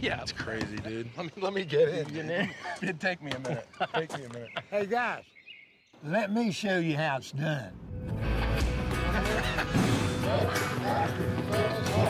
Yeah. It's crazy, dude. Let me get in. You know? It'd take me a minute. Take me a minute. Hey guys, let me show you how it's done.